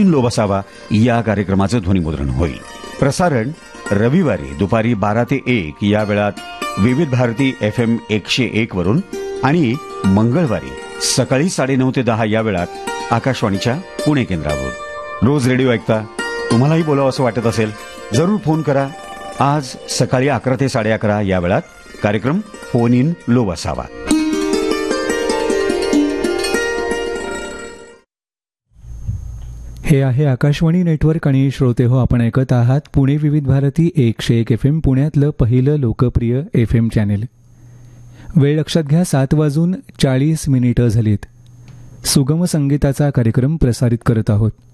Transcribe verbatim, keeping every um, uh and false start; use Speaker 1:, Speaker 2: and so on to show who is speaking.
Speaker 1: In low बसावा या कार्यक्रमाचं ध्वनिमुद्रण होईल. प्रसारण रविवारी दुपारी बारा ते एक या वेळात विविध भारती एफ एम एकशे एक वरून आणि मंगळवारी सकाळी साडेनऊ ते दहा या वेळात आकाशवाणीच्या पुणे केंद्रावर. रोज रेडिओ ऐकता तुम्हालाही बोलावं असं वाटत असेल, जरूर फोन करा. आज सकाळी अकरा ते साडे अकरा या वेळात कार्यक्रम फोन इन लो बसावा.
Speaker 2: हे आहे आकाशवाणी नेटवर्क आणि श्रोते हो, आपण ऐकत आहात पुणे विविध भारती एकशे एक एफ एम, पुण्यातलं पहिलं लोकप्रिय एफ एम चॅनेल. वेळ लक्षात घ्या, सात वाजून चाळीस मिनिटं झालीत. सुगम संगीताचा कार्यक्रम प्रसारित करत आहोत.